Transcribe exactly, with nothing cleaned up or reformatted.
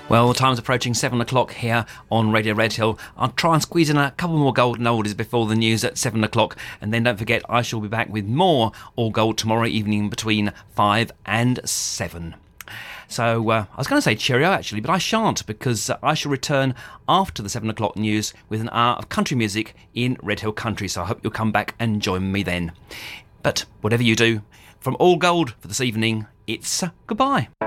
Well, time's approaching seven o'clock here on Radio Redhill. I'll try and squeeze in a couple more golden oldies before the news at seven o'clock. And then don't forget, I shall be back with more All Gold tomorrow evening between five and seven. So uh, I was going to say cheerio actually, but I shan't, because uh, I shall return after the seven o'clock news with an hour of country music in Redhill Country. So I hope you'll come back and join me then. But whatever you do, from All Gold for this evening, it's uh, goodbye.